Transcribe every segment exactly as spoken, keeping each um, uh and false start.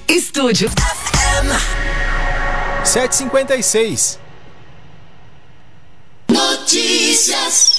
Estúdio F M sete e cinquenta e seis. Notícias.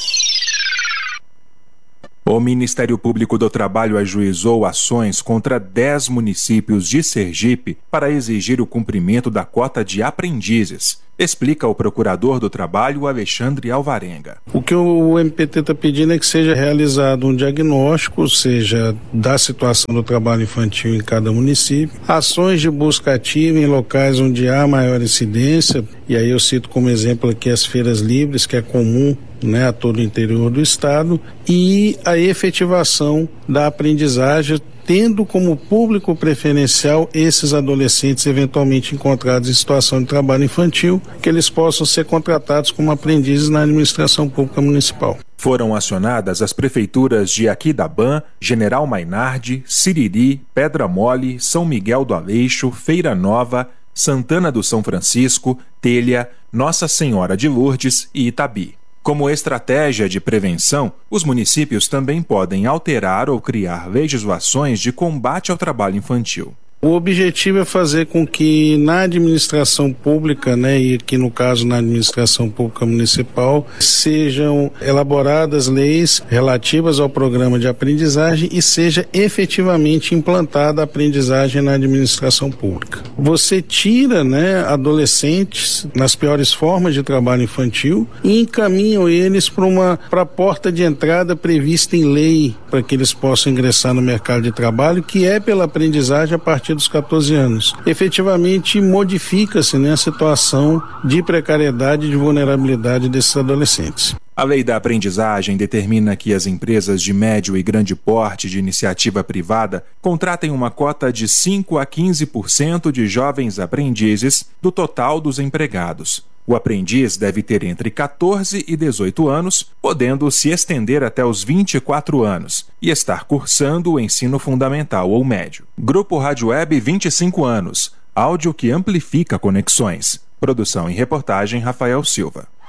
O Ministério Público do Trabalho ajuizou ações contra dez municípios de Sergipe para exigir o cumprimento da cota de aprendizes, explica o procurador do Trabalho, Alexandre Alvarenga. O que o M P T está pedindo é que seja realizado um diagnóstico, ou seja, da situação do trabalho infantil em cada município, ações de busca ativa em locais onde há maior incidência, e aí eu cito como exemplo aqui as feiras livres, que é comum, né, a todo o interior do estado, e a efetivação da aprendizagem, tendo como público preferencial esses adolescentes eventualmente encontrados em situação de trabalho infantil, que eles possam ser contratados como aprendizes na administração pública municipal. Foram acionadas as prefeituras de Aquidabã, General Mainardi, Siriri, Pedra Mole, São Miguel do Aleixo, Feira Nova, Santana do São Francisco, Telha, Nossa Senhora de Lourdes e Itabi. Como estratégia de prevenção, os municípios também podem alterar ou criar legislações de combate ao trabalho infantil. O objetivo é fazer com que na administração pública, né, e aqui no caso na administração pública municipal, sejam elaboradas leis relativas ao programa de aprendizagem e seja efetivamente implantada a aprendizagem na administração pública. Você tira, né, adolescentes nas piores formas de trabalho infantil e encaminham eles para uma para a porta de entrada prevista em lei para que eles possam ingressar no mercado de trabalho, que é pela aprendizagem a partir dos catorze anos. Efetivamente modifica-se, né, a situação de precariedade e de vulnerabilidade desses adolescentes. A lei da aprendizagem determina que as empresas de médio e grande porte de iniciativa privada contratem uma cota de cinco a quinze por cento de jovens aprendizes do total dos empregados. O aprendiz deve ter entre catorze e dezoito anos, podendo se estender até os vinte e quatro anos, e estar cursando o ensino fundamental ou médio. Grupo Rádio Web vinte e cinco anos, áudio que amplifica conexões. Produção e reportagem Rafael Silva.